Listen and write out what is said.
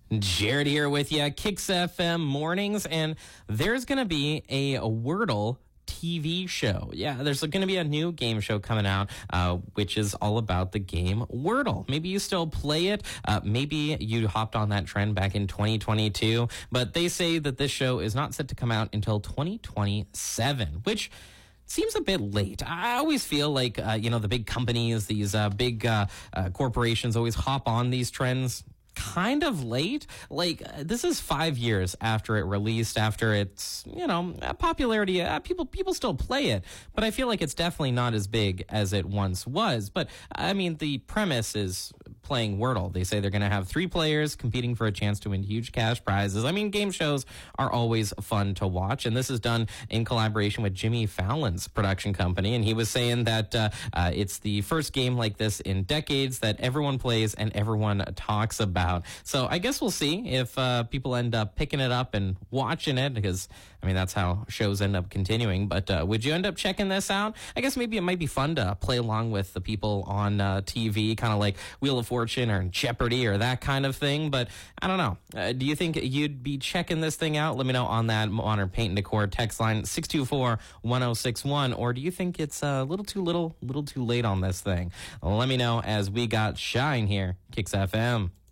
Jared here with you, Kicks FM mornings, and there's going to be a Wordle TV show. Yeah, there's going to be a new game show coming out, which is all about the game Wordle. Maybe you still play it. Maybe you hopped on that trend back in 2022, but they say that this show is not set to come out until 2027, which seems a bit late. I always feel like, the big companies, these big corporations always hop on these trends kind of late. Like, this is 5 years after it released, after its, popularity. People still play it, but I feel like it's definitely not as big as it once was. But, I mean, the premise is playing Wordle. They say they're going to have 3 players competing for a chance to win huge cash prizes. I mean, game shows are always fun to watch, and this is done in collaboration with Jimmy Fallon's production company, and he was saying that it's the first game like this in decades that everyone plays and everyone talks about. So I guess we'll see if people end up picking it up and watching it, because, I mean, that's how shows end up continuing. But would you end up checking this out? I guess maybe it might be fun to play along with the people on TV, kind of like Wheel of Fortune or Jeopardy or that kind of thing. But I don't know. Do you think you'd be checking this thing out? Let me know on that on our Paint and Decor text line 624-1061. Or do you think it's a little too late on this thing? Let me know as we got Shine here, Kicks FM.